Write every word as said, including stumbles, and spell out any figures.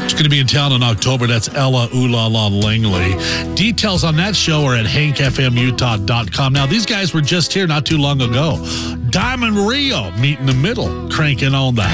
Going to be in town in October. That's Ella Ooh La La Langley. Details on that show are at hank f m utah dot com. Now, these guys were just here not too long ago. Diamond Rio, meet in the middle, cranking on the